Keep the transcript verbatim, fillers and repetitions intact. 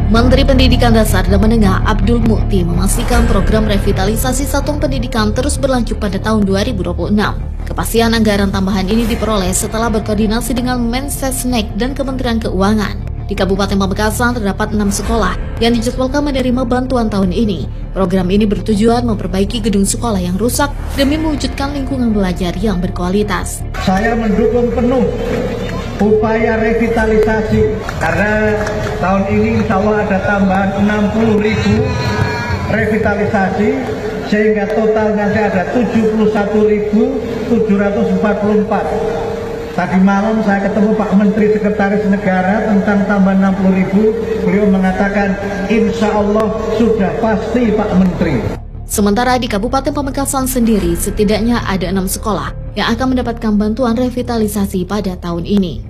Menteri Pendidikan Dasar dan Menengah Abdul Mukti memastikan program revitalisasi satuan pendidikan terus berlanjut pada tahun dua ribu dua puluh enam. Kepastian anggaran tambahan ini diperoleh setelah berkoordinasi dengan Mensesnek dan Kementerian Keuangan. Di Kabupaten Pamekasan terdapat enam sekolah yang dijadwalkan menerima bantuan tahun ini. Program ini bertujuan memperbaiki gedung sekolah yang rusak demi mewujudkan lingkungan belajar yang berkualitas. Saya mendukung penuh upaya revitalisasi karena tahun ini insya Allah ada tambahan enam puluh ribu revitalisasi sehingga total nanti ada tujuh puluh satu ribu tujuh ratus empat puluh empat. Tadi malam saya ketemu Pak Menteri Sekretaris Negara tentang tambahan enam puluh ribu. Beliau mengatakan insya Allah sudah pasti Pak Menteri. Sementara di Kabupaten Pamekasan sendiri setidaknya ada enam sekolah yang akan mendapatkan bantuan revitalisasi pada tahun ini.